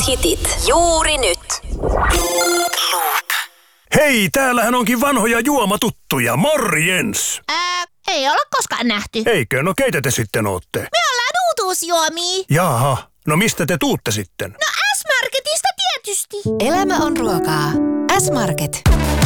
hitit juuri nyt. Hei, täällähän onkin vanhoja juomatuttuja. Morjens! Ei olla koskaan nähty. Eikö? No keitä te sitten ootte? Me ollaan uutuusjuomia. Jaha, no mistä te tuutte sitten? No S-Marketista tietysti. Elämä on ruokaa. S-Market.